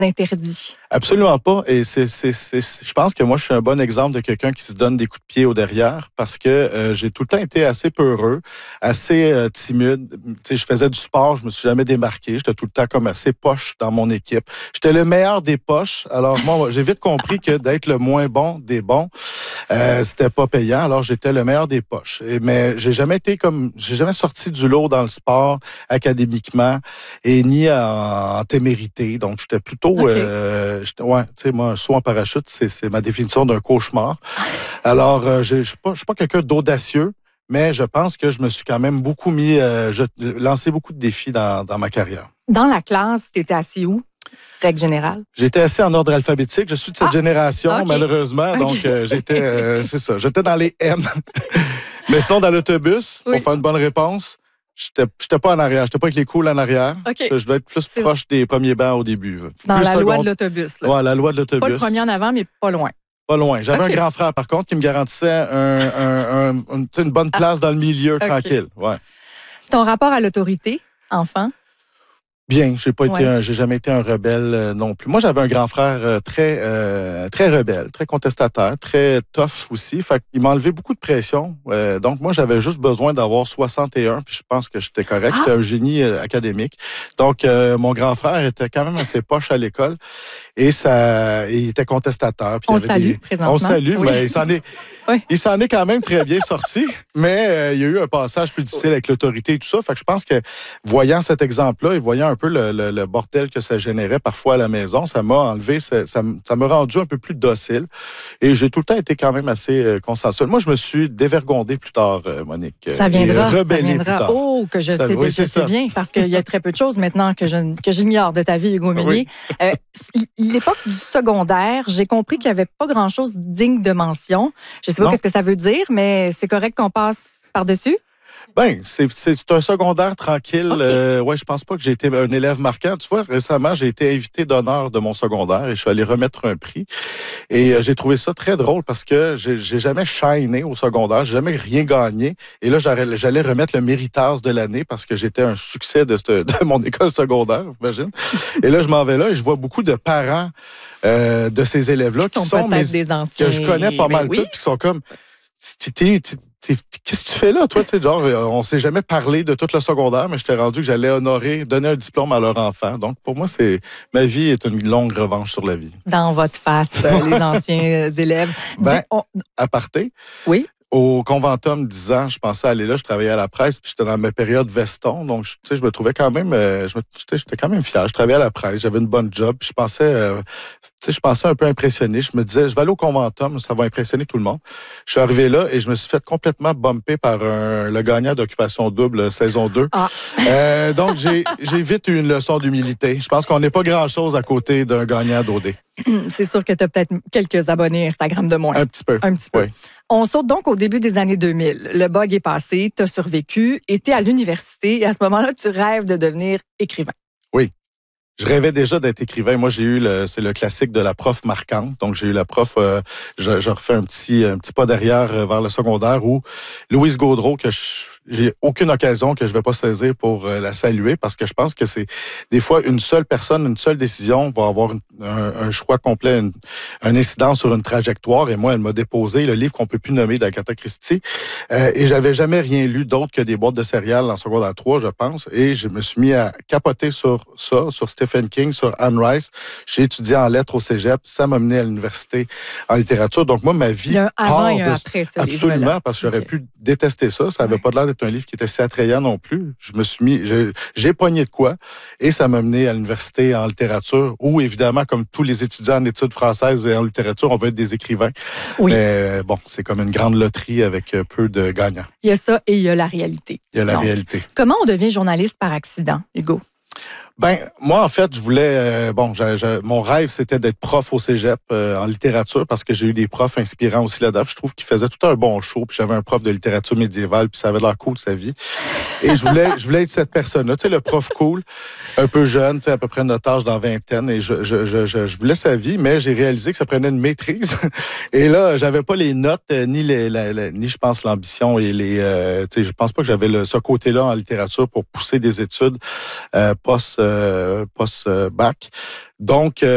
d'interdit. Absolument pas. Et je pense que moi, je suis un bon exemple de quelqu'un qui se donne des coups de pied au derrière parce que j'ai tout le temps été assez peureux, assez timide. Tu sais, je faisais du sport, je me suis jamais démarqué. J'étais tout le temps comme assez poche dans mon équipe. J'étais le meilleur des poches. Alors moi, j'ai vite compris que d'être le moins bon des bons, c'était pas payant. Alors j'étais le meilleur des poches. Mais j'ai jamais sorti du lot dans le sport académiquement et ni en témérité. Donc j'étais plutôt tu sais, moi, un saut en parachute, c'est ma définition d'un cauchemar. Alors, je suis pas quelqu'un d'audacieux, mais je pense que je me suis quand même beaucoup lancé beaucoup de défis dans ma carrière. Dans la classe, tu étais assis où? Règle générale? J'étais assis en ordre alphabétique. Je suis de cette génération, malheureusement. Donc, j'étais dans les M. Mais sinon, dans l'autobus, pour faire une bonne réponse, j'étais pas en arrière. J'étais pas avec les coules en arrière. Je dois être plus proche des premiers bancs au début. Dans la loi de l'autobus. Oui, la loi de l'autobus. Pas le premier en avant, mais pas loin. Pas loin. J'avais un grand frère, par contre, qui me garantissait une bonne place dans le milieu, tranquille. Ouais. Ton rapport à l'autorité, enfant? Bien, j'ai jamais été un rebelle non plus. Moi, j'avais un grand frère très rebelle, très contestataire, très tough aussi. Fait qu'il m'a enlevé beaucoup de pression. Donc, moi, j'avais juste besoin d'avoir 61, puis je pense que j'étais correct. J'étais un génie académique. Donc, mon grand frère était quand même assez poche à l'école et il était contestataire. Puis on salue, présentement. On salue, oui. Mais il s'en est quand même très bien sorti. Mais il y a eu un passage plus difficile avec l'autorité et tout ça. Fait que je pense que, voyant cet exemple-là et voyant un peu le bordel que ça générait parfois à la maison, ça m'a enlevé, ça m'a rendu un peu plus docile. Et j'ai tout le temps été quand même assez consensuel. Moi, je me suis dévergondé plus tard, Monique. Ça viendra. Rebellé plus tard. Oh, que je sais bien, parce qu'il y a très peu de choses maintenant que j'ignore de ta vie, Hugo Meunier. L'époque du secondaire, j'ai compris qu'il n'y avait pas grand-chose digne de mention. Je ne sais pas ce que ça veut dire, mais c'est correct qu'on passe par-dessus? Ben, c'est un secondaire tranquille. Je pense pas que j'ai été un élève marquant. Tu vois, récemment, j'ai été invité d'honneur de mon secondaire et je suis allé remettre un prix. Et j'ai trouvé ça très drôle parce que j'ai jamais shiné au secondaire, j'ai jamais rien gagné. Et là, j'allais remettre le méritage de l'année parce que j'étais un succès de mon école secondaire, imagine. Et là, je m'en vais là et je vois beaucoup de parents de ces élèves-là qui sont des anciens, que je connais pas mal tous, qui sont comme... Qu'est-ce que tu fais là, toi? Genre, on s'est jamais parlé de tout le secondaire, mais j'étais rendu que j'allais donner un diplôme à leur enfant. Donc, pour moi, ma vie est une longue revanche sur la vie. Dans votre face, les anciens élèves. Aparté. Oui. Au Conventum 10 ans, je pensais aller là, je travaillais à la presse, puis j'étais dans ma période veston, donc je me trouvais quand même, j'étais quand même fier. Je travaillais à la presse, j'avais une bonne job, puis je pensais un peu impressionné. Je me disais, je vais aller au Conventum, ça va impressionner tout le monde. Je suis arrivé là et je me suis fait complètement bumper par le gagnant d'Occupation Double saison 2. Donc j'ai vite eu une leçon d'humilité. Je pense qu'on n'est pas grand-chose à côté d'un gagnant d'OD. C'est sûr que tu as peut-être quelques abonnés Instagram de moins. Un petit peu. Oui. On saute donc au début des années 2000. Le bug est passé, tu as survécu, et tu es à l'université. Et à ce moment-là, tu rêves de devenir écrivain. Oui. Je rêvais déjà d'être écrivain. Moi, c'est le classique de la prof marquante. Donc, j'ai eu la prof, je refais un petit pas derrière vers le secondaire où Louise Gaudreau, que j'ai aucune occasion que je vais pas saisir pour la saluer parce que je pense que c'est des fois une seule personne, une seule décision va avoir un choix complet, un incident sur une trajectoire. Et moi, elle m'a déposé le livre qu'on peut plus nommer d'Agatha Christie. Et j'avais jamais rien lu d'autre que des boîtes de céréales en secondaire 3, je pense. Et je me suis mis à capoter sur ça, sur Stephen King, sur Anne Rice. J'ai étudié en lettres au cégep. Ça m'a mené à l'université en littérature. Donc moi, ma vie... Il y a un avant et un après, ça. Absolument, parce que j'aurais pu détester ça. Ça avait pas l'air d'être un livre qui était si attrayant non plus. J'ai pogné de quoi et ça m'a mené à l'université en littérature où, évidemment, comme tous les étudiants en études françaises et en littérature, on veut être des écrivains. Oui. Mais bon, c'est comme une grande loterie avec peu de gagnants. Il y a ça et il y a la réalité. Il y a la réalité. Comment on devient journaliste par accident, Hugo? Ben, moi, en fait, je voulais... mon rêve, c'était d'être prof au cégep en littérature parce que j'ai eu des profs inspirants aussi là-dedans. Je trouve qu'ils faisaient tout un bon show. Puis j'avais un prof de littérature médiévale, puis ça avait l'air cool, sa vie. Et je voulais être cette personne-là. Tu sais, le prof cool, un peu jeune, tu sais, à peu près notre âge dans vingtaine. Et je voulais sa vie, mais j'ai réalisé que ça prenait une maîtrise. Et là, j'avais pas les notes, ni je pense, l'ambition et les... tu sais, je pense pas que j'avais ce côté-là en littérature pour pousser des études post-bac. Donc,